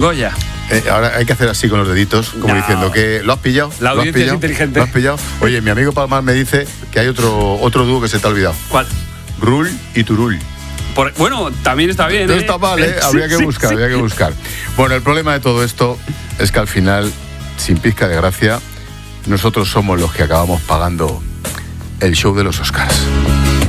Goya. Ahora hay que hacer así con los deditos, como diciendo que ¿lo has pillado? La audiencia es inteligente. ¿Lo has pillado? Oye, mi amigo Palmar me dice que hay otro dúo que se te ha olvidado. ¿Cuál? Rul y Turul. Bueno, también está bien. No está mal, ¿eh? Habría que buscar. Bueno, el problema de todo esto es que al final, sin pizca de gracia, nosotros somos los que acabamos pagando el show de los Oscars.